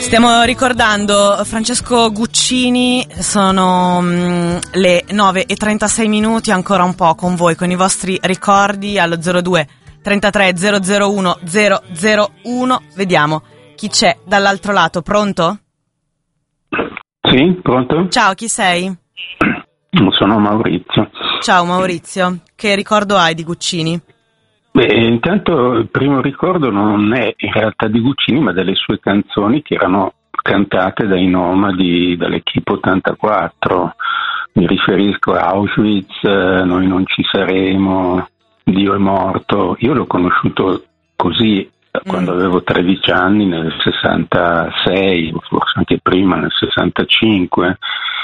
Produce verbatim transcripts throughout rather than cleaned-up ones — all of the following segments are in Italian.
Stiamo ricordando Francesco Guccini, sono mh, le nove e trentasei minuti, ancora un po' con voi, con i vostri ricordi allo zero due trentatré zero zero uno zero zero uno. Vediamo chi c'è dall'altro lato. Pronto? Sì, pronto? Ciao, chi sei? Sono Maurizio. Ciao Maurizio, che ricordo hai di Guccini? Beh, intanto il primo ricordo non è in realtà di Guccini, ma delle sue canzoni che erano cantate dai nomadi dall'Equipe ottantaquattro. Mi riferisco a Auschwitz, eh, Noi non ci saremo, Dio è morto. Io l'ho conosciuto così mm. quando avevo tredici anni, nel sessantasei, forse anche prima, nel sessantacinque,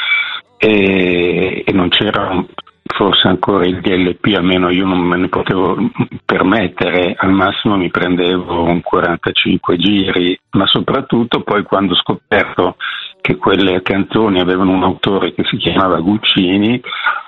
e, e non c'era forse ancora il D L P, almeno io non me ne potevo permettere, al massimo mi prendevo un quarantacinque giri, ma soprattutto poi quando ho scoperto che quelle canzoni avevano un autore che si chiamava Guccini,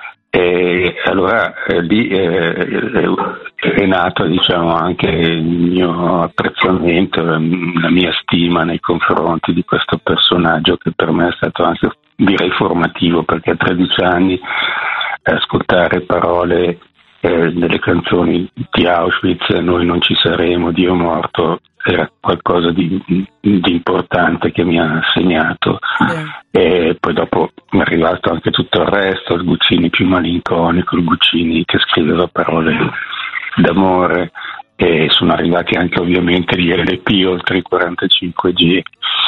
e allora eh, lì eh, è nato, diciamo, anche il mio apprezzamento, la, la mia stima nei confronti di questo personaggio, che per me è stato anche, direi, formativo, perché a tredici anni ascoltare parole eh, delle canzoni di Auschwitz, Noi non ci saremo, Dio è morto, era qualcosa di, di importante che mi ha segnato. Mm. E poi dopo mi è arrivato anche tutto il resto, il Guccini più malinconico, il Guccini che scriveva parole d'amore, e sono arrivati anche ovviamente gli L P oltre i quarantacinque G.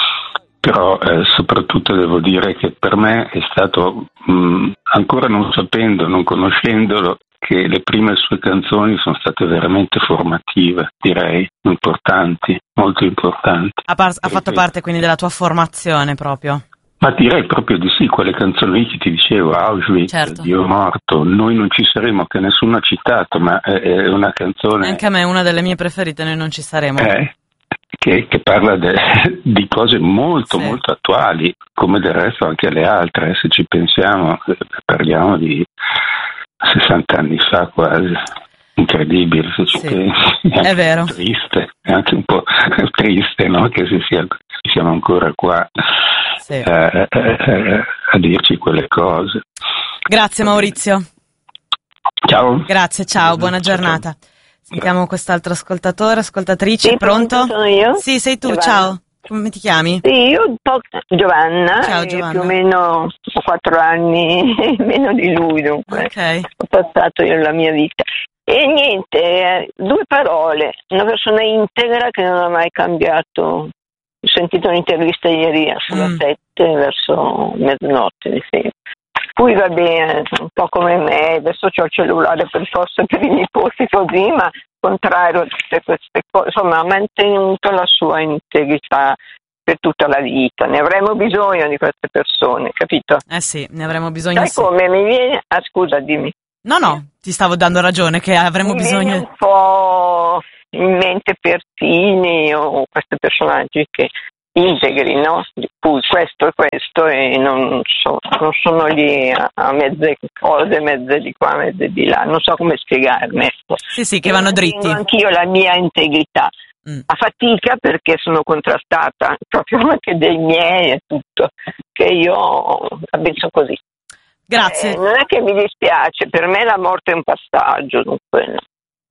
Però eh, soprattutto devo dire che per me è stato, mh, ancora non sapendo, non conoscendolo, che le prime sue canzoni sono state veramente formative, direi, importanti, molto importanti. Ha, par- ha fatto parte quindi della tua formazione proprio? Ma direi proprio di sì, quelle canzoni che ti dicevo, Auschwitz, certo. Dio è morto, Noi non ci saremo, che nessuno ha citato, ma è, è una canzone... Anche a me è una delle mie preferite, Noi non ci saremo. Eh. Che, che parla de, di cose molto sì. molto attuali, come del resto anche le altre, se ci pensiamo, parliamo di sessanta anni fa quasi, incredibile se ci sì. pensi, è, è vero, triste, è anche un po' triste, no? Che si sia, siamo ancora qua sì. eh, eh, a dirci quelle cose. Grazie Maurizio. Ciao. Grazie, ciao, buona giornata. Sentiamo quest'altro ascoltatore, ascoltatrice, sì, pronto? Sono io? Sì, sei tu, Giovanna. Ciao. Come ti chiami? Sì, io un po' Giovanna, ciao, Giovanna. Più o meno ho quattro anni meno di lui, dunque okay. Ho passato io la mia vita. E niente, eh, due parole, una persona integra che non ha mai cambiato. Ho sentito un'intervista ieri a sulla mm. sette verso mezzanotte, mi sembra. Poi va bene, un po' come me, adesso c'ho il cellulare per forza per i nipoti così, ma contrario a tutte queste cose, insomma ha mantenuto la sua integrità per tutta la vita. Ne avremo bisogno di queste persone, capito? Eh sì, ne avremo bisogno. Sai sì. come mi viene? Ah, scusa, dimmi. No, no, ti stavo dando ragione che avremo mi bisogno. Mi viene un po' in mente Pertini o questi personaggi che integri, no? Poi questo e questo, e non, so, non sono lì a, a mezze cose, mezze di qua, mezze di là, non so come spiegarmi. Ecco. Sì, sì, che e vanno dritti. Anch'io la mia integrità. Mm. A fatica, perché sono contrastata proprio anche dei miei e tutto, che io la penso così. Grazie. Eh, non è che mi dispiace, per me la morte è un passaggio, dunque no.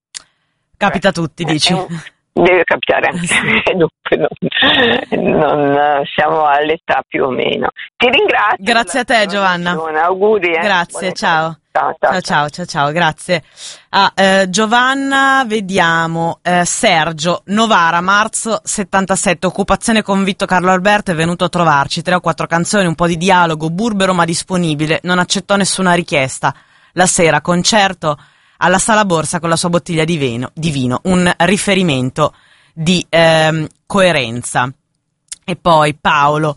Capita a tutti, dici? Eh, deve capitare anche a me, dunque non, non siamo all'età più o meno. Ti ringrazio. Grazie a te, Giovanna. Auguri. Eh. Grazie, ciao. Ciao, ciao, ciao, ciao, ciao, grazie. Ah, eh, Giovanna, vediamo, eh, Sergio, Novara, marzo settantasette, occupazione convitto Carlo Alberto è venuto a trovarci, tre o quattro canzoni, un po' di dialogo, burbero ma disponibile, non accettò nessuna richiesta. La sera, concerto alla Sala Borsa con la sua bottiglia di vino, di vino un riferimento di ehm, coerenza. E poi Paolo,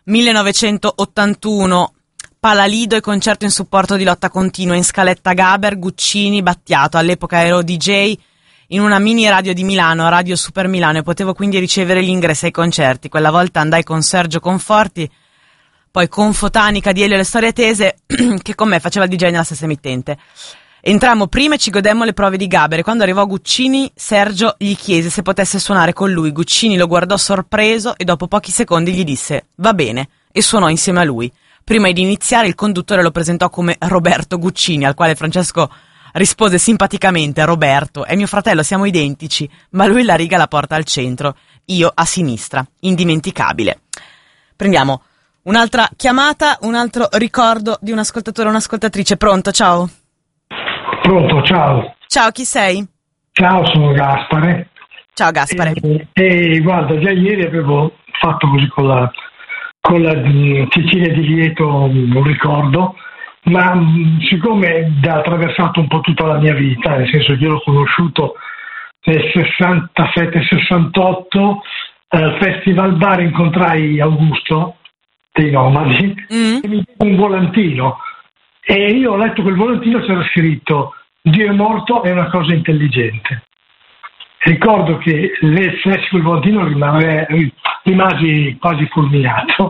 millenovecentottantuno, Palalido e concerto in supporto di Lotta Continua in scaletta Gaber, Guccini, Battiato. All'epoca ero D J in una mini radio di Milano, Radio Super Milano, e potevo quindi ricevere gli ingressi ai concerti. Quella volta andai con Sergio Conforti, poi con Fotanica di Elio e le Storie Tese, che con me faceva il D J nella stessa emittente. Entrammo prima e ci godemmo le prove di Gaber. Quando arrivò Guccini, Sergio gli chiese se potesse suonare con lui. Guccini lo guardò sorpreso e dopo pochi secondi gli disse «Va bene» e suonò insieme a lui. Prima di iniziare il conduttore lo presentò come Roberto Guccini, al quale Francesco rispose simpaticamente «Roberto, è mio fratello, siamo identici», ma lui la riga la porta al centro, io a sinistra. Indimenticabile. Prendiamo un'altra chiamata, un altro ricordo di un ascoltatore o un'ascoltatrice. Pronto, ciao. Pronto, ciao. Ciao, chi sei? Ciao, sono Gaspare. Ciao Gaspare. E, e guarda, già ieri avevo fatto così con la, con la Cecilia Di Lieto un ricordo, ma mh, siccome ha attraversato un po' tutta la mia vita, nel senso che io l'ho conosciuto nel sessantasette sessantotto, al Festival Bar incontrai Augusto dei Nomadi mm. e mi diede un volantino. E io ho letto quel volantino, c'era scritto Dio è morto, è una cosa intelligente. Ricordo che lessi quel volantino rimane, rimasi quasi fulminato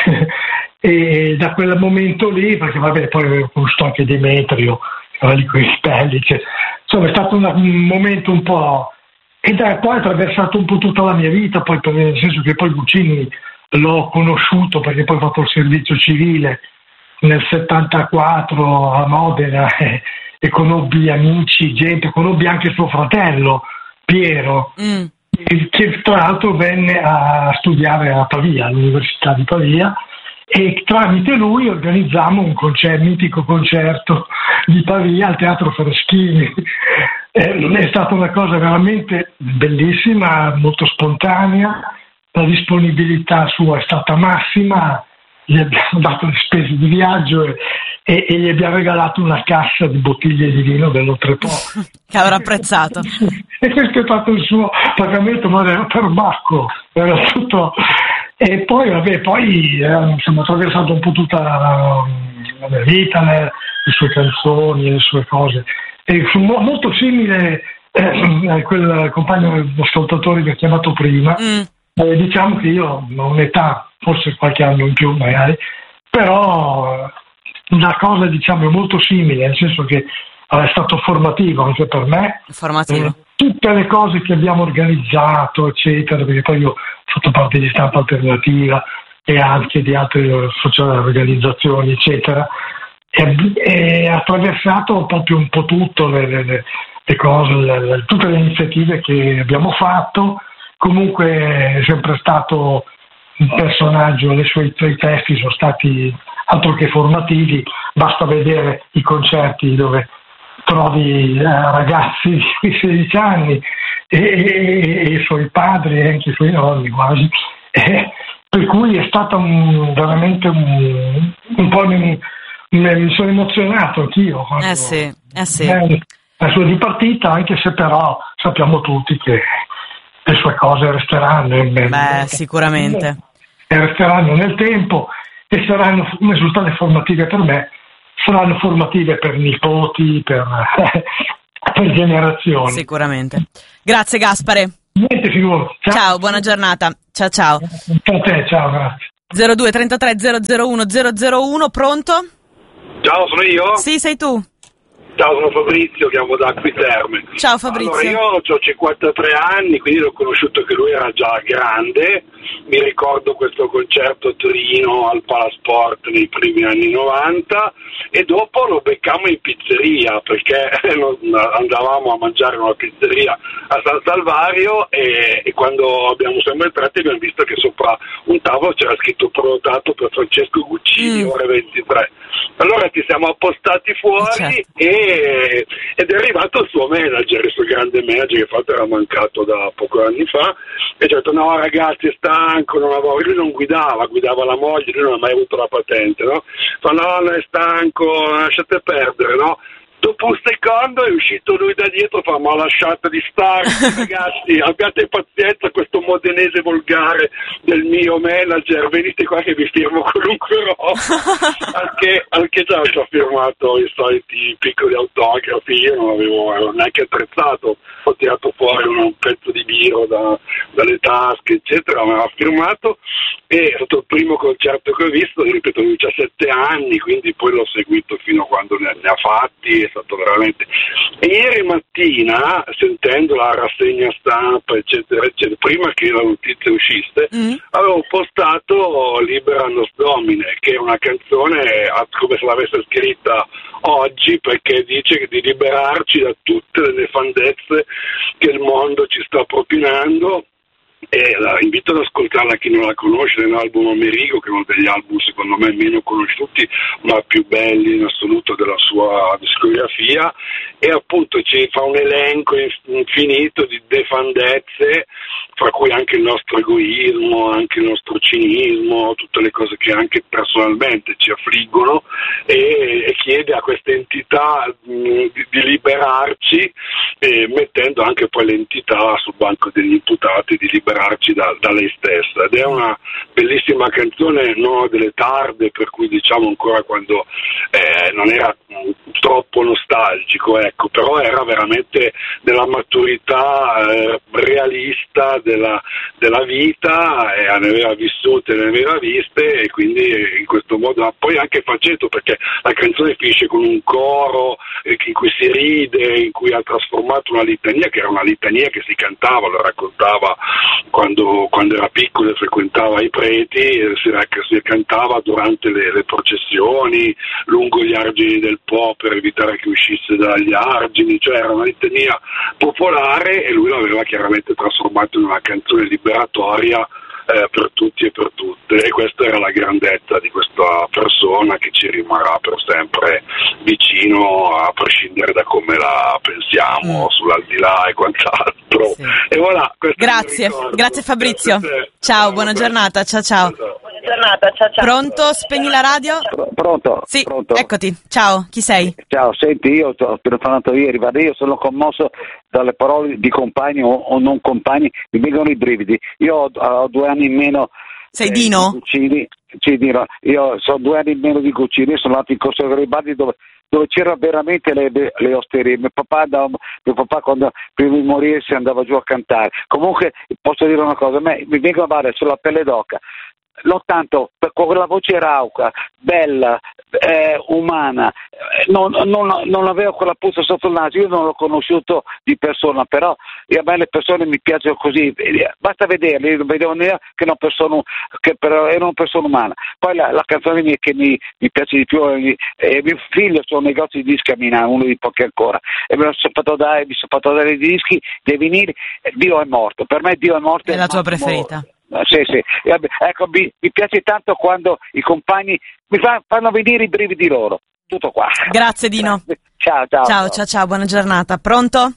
e da quel momento lì, perché vabbè poi avevo conosciuto anche Demetrio, che era lì con i spelli, cioè, insomma è stato un, un momento un po', e da poi ha attraversato un po' tutta la mia vita, poi nel senso che poi Guccini l'ho conosciuto perché poi ho fatto il servizio civile nel settantaquattro a Modena e, e conobbi amici, gente, conobbi anche suo fratello Piero, mm. che tra l'altro venne a studiare a Pavia, all'Università di Pavia, e tramite lui organizzammo un concerto, mitico concerto di Pavia al Teatro Freschini. Eh, è stata una cosa veramente bellissima, molto spontanea, la disponibilità sua è stata massima. Gli abbiamo dato le spese di viaggio e, e, e gli abbiamo regalato una cassa di bottiglie di vino dell'Oltrepo. Che avrà apprezzato. E questo è stato il suo pagamento, ma era per Bacco, era tutto. E poi, vabbè, poi eh, insomma, ho attraversato un po' tutta la, la mia vita, le, le sue canzoni, le sue cose. E sono molto simile eh, a quel compagno ascoltatore che ho chiamato prima. Mm. Eh, diciamo che io ho un'età, forse qualche anno in più magari, però la cosa diciamo è molto simile, nel senso che è stato formativo anche per me. Formativo. Eh, tutte le cose che abbiamo organizzato, eccetera, perché poi io ho fatto parte di Stampa Alternativa e anche di altre sociali organizzazioni, eccetera, e, e ha attraversato proprio un po' tutto, le, le, le cose, le, le, tutte le iniziative che abbiamo fatto. Comunque è sempre stato un personaggio, le sue, i suoi testi sono stati altro che formativi, basta vedere i concerti dove trovi eh, ragazzi di sedici anni e, e, e i suoi padri e anche i suoi nonni quasi, e, per cui è stato un, veramente un, un po' mi, mi sono emozionato anch'io quando, eh sì, eh sì. Eh, la sua dipartita, anche se però sappiamo tutti che le sue cose resteranno beh nel, sicuramente e resteranno nel tempo e saranno risultate formative per me, saranno formative per nipoti, per, per generazioni. Sicuramente. Grazie Gaspare. Niente, figuro. Ciao. Ciao, buona giornata. Ciao ciao. Ciao a te, ciao, grazie. zero due trentatré zero zero uno zero zero uno, pronto? Ciao, sono io? Sì, sei tu. Ciao, sono Fabrizio, chiamo da Acquiterme. Ciao Fabrizio. Allora, io ho cinquantatré anni, quindi l'ho conosciuto che lui era già grande. Mi ricordo questo concerto a Torino al Palasport nei primi anni novanta e dopo lo beccammo in pizzeria perché andavamo a mangiare in una pizzeria a San Salvario e, e quando abbiamo sempre entrati abbiamo visto che sopra un tavolo c'era scritto prenotato per Francesco Guccini, mm. ore ventitré. Allora ci siamo appostati fuori, certo. e, ed è arrivato il suo manager, il suo grande manager, che infatti era mancato da pochi anni fa, e ci ha detto no ragazzi è stanco, non avevo... lui non guidava, guidava la moglie, lui non ha mai avuto la patente, no? Fa no, non è stanco, lasciate perdere, no? Dopo un secondo è uscito lui da dietro, fa ma lasciate di stare ragazzi, abbiate pazienza, questo modenese volgare del mio manager, venite qua che vi firmo qualunque roba. anche, anche già ci ha firmato i soliti piccoli autografi, io non avevo ero neanche attrezzato, ho tirato fuori un pezzo di biro da, dalle tasche eccetera, mi aveva firmato e è stato il primo concerto che ho visto, ripeto, avevo diciassette anni, quindi poi l'ho seguito fino a quando ne, ne ha fatti. È stato veramente. E ieri mattina, sentendo la rassegna stampa, eccetera, eccetera, prima che la notizia uscisse, mm. avevo postato Libera Nos Domine, che è una canzone come se l'avesse scritta oggi, perché dice di liberarci da tutte le nefandezze che il mondo ci sta propinando. E la invito ad ascoltarla chi non la conosce, nell'album Amerigo, che è uno degli album secondo me meno conosciuti ma più belli in assoluto della sua discografia, e appunto ci fa un elenco infinito di defandezze, fra cui anche il nostro egoismo, anche il nostro cinismo, tutte le cose che anche personalmente ci affliggono, e, e chiede a queste entità mh, di, di liberarci, eh, mettendo anche poi l'entità sul banco degli imputati, di liberarci da, da lei stessa. Ed è una bellissima canzone, non delle tarde, per cui diciamo ancora quando eh, non era mh, troppo nostalgico, ecco, però era veramente della maturità eh, realista della, della vita, e ne aveva vissute, ne aveva viste, e quindi in questo modo ha poi anche faceto, perché la canzone finisce con un coro eh, in cui si ride, in cui ha trasformato una litania che era una litania che si cantava, lo raccontava quando, quando era piccolo e frequentava i preti, eh, si, si cantava durante le, le processioni, lungo gli argini del Po per evitare che uscisse dagli argini, cioè era una litania popolare, e lui l'aveva chiaramente trasformato in una canzone liberatoria eh, per tutti e per tutte, e questa era la grandezza di questa persona, che ci rimarrà per sempre vicino, a prescindere da come la pensiamo, mm. sull'aldilà e quant'altro. Sì. E voilà, grazie, grazie Fabrizio. Grazie, ciao, buona giornata, ciao ciao. Buona giornata, ciao ciao. Pronto? Spegni la radio? Pronto? Sì, pronto. Eccoti. Ciao, chi sei? Ciao, senti, io ho telefonato ieri, guarda, io sono commosso dalle parole di compagni o, o non compagni, mi vengono i brividi. Io ho, ho due anni in meno. Sei eh, Dino? Guccini, sì, Dino. Io sono due anni in meno di Guccini, sono andato in Corso Garibaldi dove, dove c'erano veramente le, le osterie. Mio papà, andava, mio papà quando prima di morire si andava giù a cantare. Comunque posso dire una cosa, a me mi vengono a male sulla pelle d'oca. L'ho tanto con quella voce rauca, bella, eh, umana, eh, non, non, non avevo quella puzza sotto il naso, io non l'ho conosciuto di persona, però io, a me le persone mi piacciono così, basta vederle, io vedevo che, una persona, che però era una persona umana. Poi la, la canzone mia che mi, mi piace di più è eh, mio figlio, c'è un negozio di dischi a Milano, uno di pochi ancora, e mi sono fatto dare, mi sono fatto dare i dischi, dei vinili, Dio è morto, per me Dio è morto. È la tua preferita? Sì, sì, ecco, mi, mi piace tanto quando i compagni mi fa, fanno venire i brividi loro. Tutto qua. Grazie Dino. Ciao, ciao. Ciao, ciao, ciao, buona giornata. Pronto?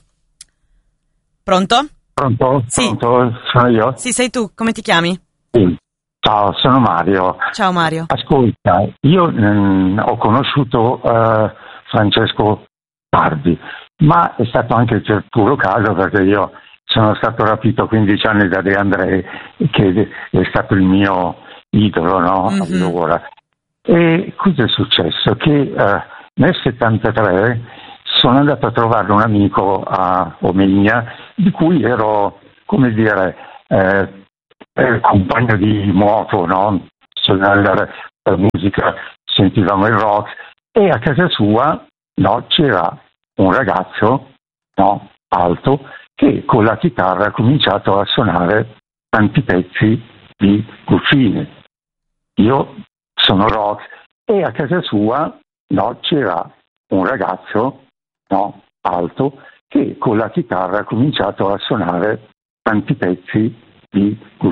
Pronto? Pronto? Sì. Pronto? Sono io? Sì, sei tu. Come ti chiami? Sì. Ciao, sono Mario. Ciao Mario. Ascolta, io mh, ho conosciuto uh, Francesco tardi, ma è stato anche per puro caso, perché io sono stato rapito a quindici anni da De André, che è stato il mio idolo, no? Mm-hmm. Allora. E cosa è successo? Che uh, nel settantatré sono andato a trovare un amico a Omegna, di cui ero, come dire, eh, compagno di moto, no? Suonare la musica, sentivamo il rock, e a casa sua, no, c'era un ragazzo, no, alto, che con la chitarra ha cominciato a suonare tanti pezzi di Guccini. Io sono rock, e a casa sua, no, c'era un ragazzo, no, alto, che con la chitarra ha cominciato a suonare tanti pezzi di Guccini.